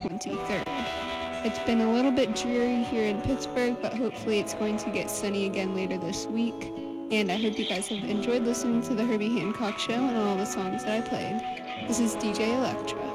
23rd. It's been a little bit dreary here in Pittsburgh, but hopefully it's going to get sunny again later this week. And I hope you guys have enjoyed listening to the Herbie Hancock Show and all the songs that I played. This is DJ Electra.